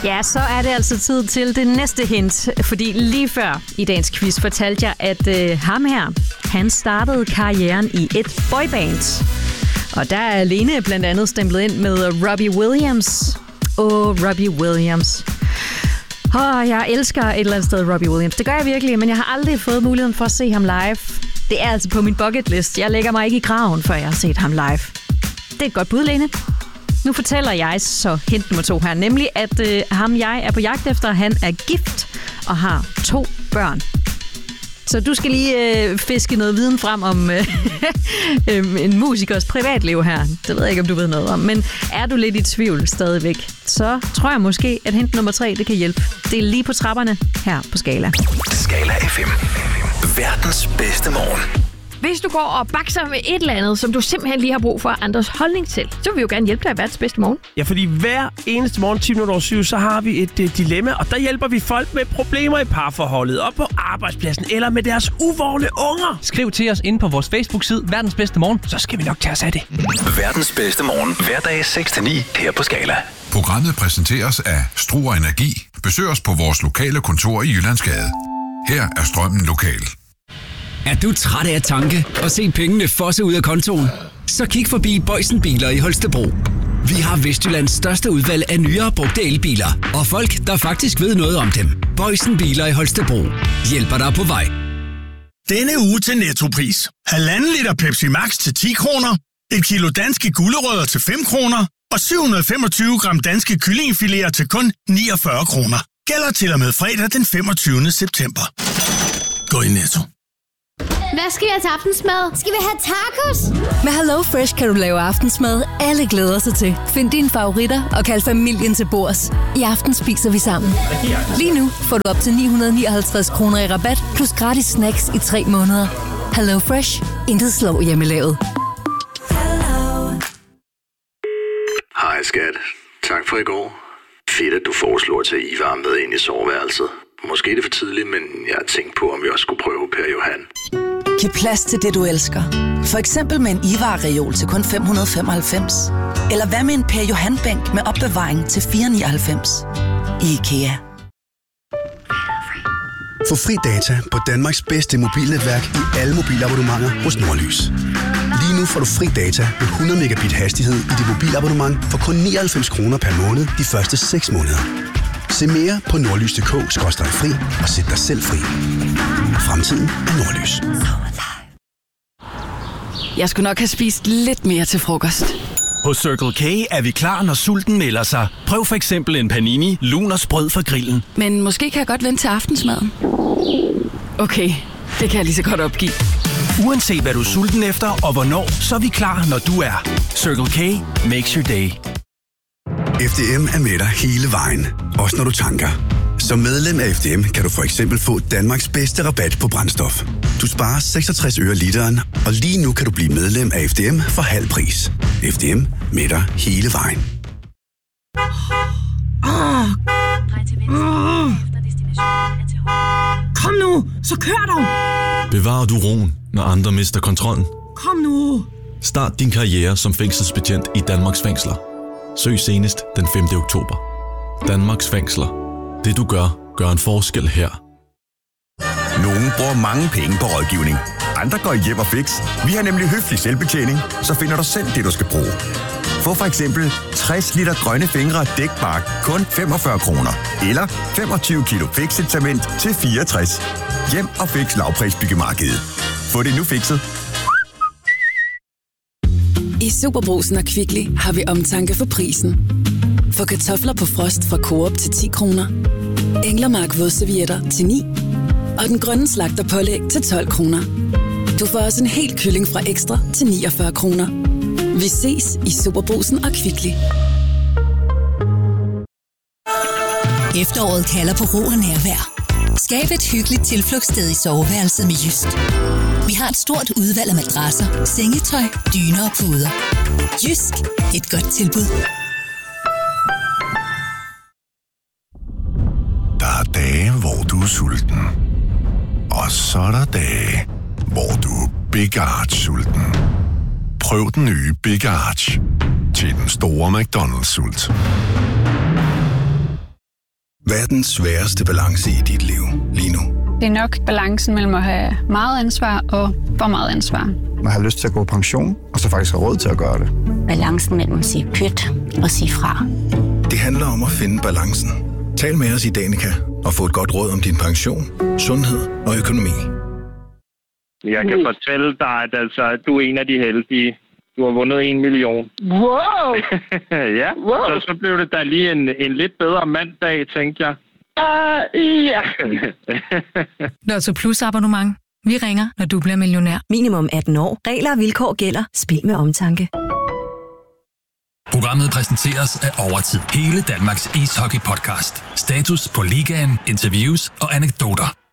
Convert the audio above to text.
Ja, så er det altså tid til det næste hint. Fordi lige før i dagens quiz fortalte jeg, at ham her, han startede karrieren i et boyband. Og der er Lene blandt andet stemplet ind med Robbie Williams. Robbie Williams. Jeg elsker et eller andet sted Robbie Williams. Det gør jeg virkelig, men jeg har aldrig fået muligheden for at se ham live. Det er altså på min bucket list. Jeg lægger mig ikke i graven, før jeg har set ham live. Det er et godt bud, Lene. Nu fortæller jeg så hint nummer 2 her, nemlig at ham jeg er på jagt efter, han er gift og har 2 børn. Så du skal lige fiske noget viden frem om en musikers privatliv her. Det ved jeg ikke, om du ved noget om. Men er du lidt i tvivl stadigvæk, så tror jeg måske, at hint nummer 3, det kan hjælpe. Det er lige på trapperne her på Skala. Skala FM. Verdens bedste morgen. Hvis du går og bakser med et eller andet, som du simpelthen lige har brug for andres holdning til, så vil vi jo gerne hjælpe dig i verdens bedste morgen. Ja, fordi hver eneste morgen 10:07, så har vi et dilemma, og der hjælper vi folk med problemer i parforholdet, og på arbejdspladsen, eller med deres uvågne unger. Skriv til os inde på vores Facebook-side, Verdens Bedste Morgen, så skal vi nok tage os af det. Verdens bedste morgen, hverdag 6-9 her på Skala. Programmet præsenteres af Struer Energi. Besøg os på vores lokale kontor i Jyllandsgade. Her er strømmen lokal. Er du træt af at tanke og se pengene fosse ud af kontoen? Så kig forbi Boysen Biler i Holstebro. Vi har Vestjyllands største udvalg af nyere brugte elbiler, og folk, der faktisk ved noget om dem. Boysen Biler i Holstebro hjælper dig på vej. Denne uge til Nettopris. 1,5 liter Pepsi Max til 10 kroner, 1 kilo danske gulerødder til 5 kroner og 725 gram danske kyllingefiléer til kun 49 kroner. Gælder til og med fredag den 25. september. Gå i Netto. Hvad skal jeg til aftensmad? Skal vi have tacos? Med Hello Fresh kan du lave aftensmad, alle glæder sig til. Find dine favoritter og kald familien til bords. I aften spiser vi sammen. Lige nu får du op til 959 kroner i rabat, plus gratis snacks i 3 måneder. Hello Fresh. Intet slår hjemmelavet. Hej skat. Tak for i går. Fedt, at du foreslår at tage Ivar med ind i soveværelset. Måske er det for tidligt, men jeg har tænkt på, om vi også skulle prøve Per Johan. Giv plads til det, du elsker. For eksempel med en Ivar-reol til kun 595. Eller hvad med en Per Johan-bænk med opbevaring til 499. IKEA. Få fri data på Danmarks bedste mobilnetværk i alle mobilabonnementer hos Nordlys. Lige nu får du fri data med 100 megabit hastighed i dit mobilabonnement for kun 99 kroner per måned de første 6 måneder. Se mere på nordlys.dk/fri og sæt dig selv fri. Fremtiden er Nordlys. Jeg skulle nok have spist lidt mere til frokost. Hos Circle K er vi klar, når sulten melder sig. Prøv for eksempel en panini, lun og sprød fra grillen. Men måske kan jeg godt vente til aftensmaden. Okay, det kan jeg lige så godt opgive. Uanset hvad du er sulten efter og hvornår, så er vi klar, når du er. Circle K makes your day. FDM er med dig hele vejen, også når du tanker. Som medlem af FDM kan du for eksempel få Danmarks bedste rabat på brændstof. Du sparer 66 øre literen, og lige nu kan du blive medlem af FDM for halv pris. FDM med dig hele vejen. Kom nu, så kør dog! Bevarer du roen, når andre mister kontrollen? Kom nu! Start din karriere som fængselsbetjent i Danmarks fængsler. Søg senest den 5. oktober. Danmarks fængsler. Det du gør, gør en forskel her. Nogle bruger mange penge på rådgivning. Andre går hjem og fix. Vi har nemlig høflig selvbetjening, så finder du selv det, du skal bruge. Få for eksempel 60 liter grønne fingre dækbark kun 45 kroner. Eller 25 kilo fixet-cement til 64. Hjem og fix lavprisbyggemarkedet. Få det nu fikset. I Superbrugsen og Kvickly har vi omtanke for prisen. For kartofler på frost fra Coop til 10 kroner. Englermark vådservietter til 9. Og den grønne slagterpålæg til 12 kroner. Du får også en hel kylling fra Ekstra til 49 kroner. Vi ses i Superbrugsen og Kvickly. Efteråret kalder på ro og nærvær. Skab et hyggeligt tilflugtssted i soveværelset med Jysk. Vi har et stort udvalg af madrasser, sengetøj, dyner og puder. Jysk. Et godt tilbud. Der er dage, hvor du er sulten. Og så er der dage, hvor du er Big Arch-sulten. Prøv den nye Big Arch til den store McDonald's-sult. Hvad er den sværeste balance i dit liv lige nu? Det er nok balancen mellem at have meget ansvar og for meget ansvar. Man har lyst til at gå på pension, og så faktisk have råd til at gøre det. Balancen mellem at sige pyt og sige fra. Det handler om at finde balancen. Tal med os i Danica og få et godt råd om din pension, sundhed og økonomi. Jeg kan fortælle dig, at du er en af de heldige. Du har vundet 1 million. Wow! Ja, wow. Så blev det da lige en lidt bedre mandag, tænkte jeg. Ja. Lotto Plus abonnement. Vi ringer, når du bliver millionær. Minimum 18 år. Regler og vilkår gælder. Spil med omtanke. Programmet præsenteres af Overtid. Hele Danmarks ishockey-podcast. Status på ligaen, interviews og anekdoter.